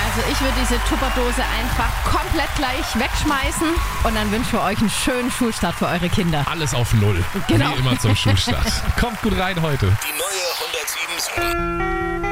Also ich würde diese Tupperdose einfach komplett gleich wegschmeißen und dann wünschen wir euch einen schönen Schulstart für eure Kinder. Alles auf Null. Genau. Wie immer zum Schulstart. Kommt gut rein heute. Die neue 107.